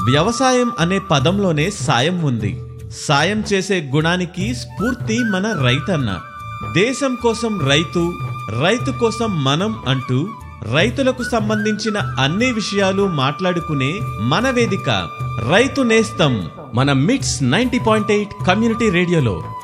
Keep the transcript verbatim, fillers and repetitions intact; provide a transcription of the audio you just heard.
వ్యవసాయం అనే పదంలోనే సాయం ఉంది. సాయం చేసే గుణానికి స్ఫూర్తి మన రైతన్న. దేశం కోసం రైతు, రైతు కోసం మనం అంటూ రైతులకు సంబంధించిన అన్ని విషయాలు మాట్లాడుకునే మన వేదిక రైతు నేస్తం మన మిట్స్ నైంటీ పాయింట్ ఎయిట్ కమ్యూనిటీ రేడియోలో.